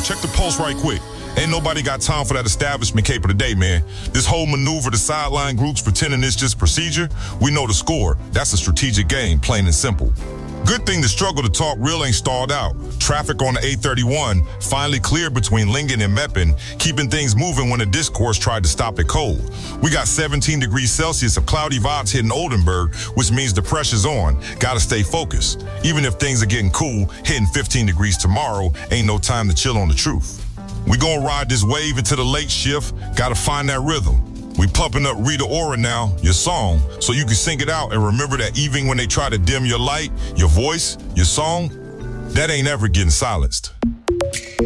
check the pulse right quick. Ain't nobody got time for that establishment caper today, man. This whole maneuver to sideline groups pretending it's just procedure, we know the score. That's a strategic game, plain and simple. Good thing the struggle to talk real ain't stalled out. Traffic on the 831 finally cleared between Lingen and Meppen, keeping things moving when the discourse tried to stop it cold. We got 17 degrees Celsius of cloudy vibes hitting Oldenburg, which means the pressure's on. Gotta stay focused. Even if things are getting cool, hitting 15 degrees tomorrow ain't no time to chill on the truth. We gonna ride this wave into the late shift, gotta find that rhythm. We pumping up Rita Ora now, your song, so you can sing it out and remember that even when they try to dim your light, your voice, your song, that ain't ever getting silenced.